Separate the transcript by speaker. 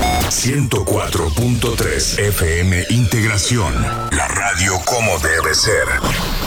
Speaker 1: 104.3 FM Integración. La radio como debe ser.